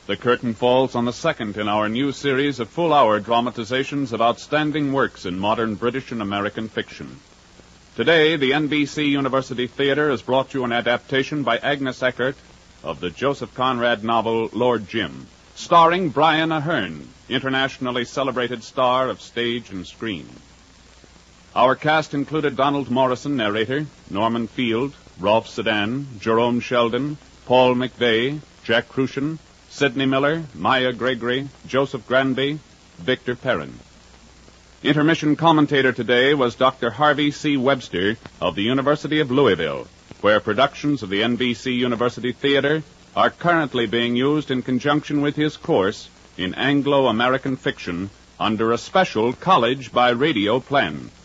The curtain falls on the second in our new series of full-hour dramatizations of outstanding works in modern British and American fiction. Today, the NBC University Theater has brought you an adaptation by Agnes Eckert of the Joseph Conrad novel Lord Jim, starring Brian Aherne, internationally celebrated star of stage and screen. Our cast included Donald Morrison, narrator, Norman Field, Rolf Sedan, Jerome Sheldon, Paul McVeigh, Jack Crucian, Sidney Miller, Maya Gregory, Joseph Granby, Victor Perrin. Intermission commentator today was Dr. Harvey C. Webster of the University of Louisville, where productions of the NBC University Theater are currently being used in conjunction with his course in Anglo-American fiction under a special college by radio plan.